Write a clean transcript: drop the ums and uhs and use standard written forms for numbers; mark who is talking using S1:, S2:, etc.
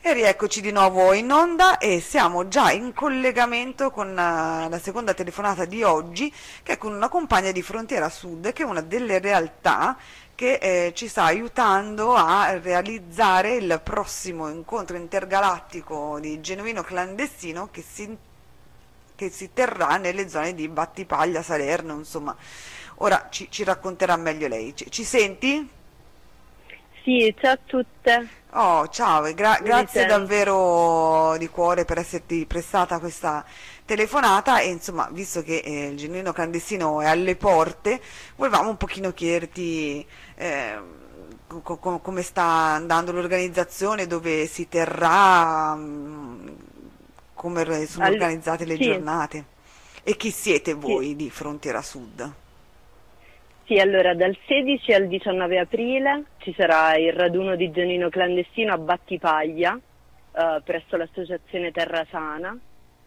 S1: E rieccoci di nuovo in onda e siamo già in collegamento con la seconda telefonata di oggi, che è con una compagna di Frontiera Sud, che è una delle realtà che ci sta aiutando a realizzare il prossimo incontro intergalattico di Genuino Clandestino che si terrà nelle zone di Battipaglia, Salerno, insomma. Ora ci racconterà meglio lei. Ci senti?
S2: Sì, ciao a tutte,
S1: Oh, ciao, e
S2: mi
S1: grazie
S2: risento.
S1: davvero di cuore per esserti prestata questa telefonata e insomma, visto che il genuino clandestino è alle porte, volevamo un pochino chiederti come sta andando l'organizzazione, dove si terrà, come sono
S2: All-
S1: organizzate le
S2: sì,
S1: giornate e chi siete
S2: sì,
S1: voi di Frontiera Sud?
S2: sì, allora dal 16 al 19 aprile ci sarà il raduno di Giannino Clandestino a Battipaglia, presso l'associazione Terra Sana.